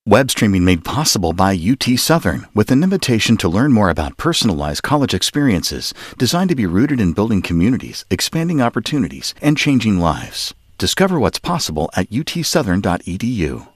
Web streaming made possible by UT Southern, with an invitation to learn more about personalized college experiences designed to be rooted in building communities, expanding opportunities, and changing lives. Discover what's possible at utsouthern.edu.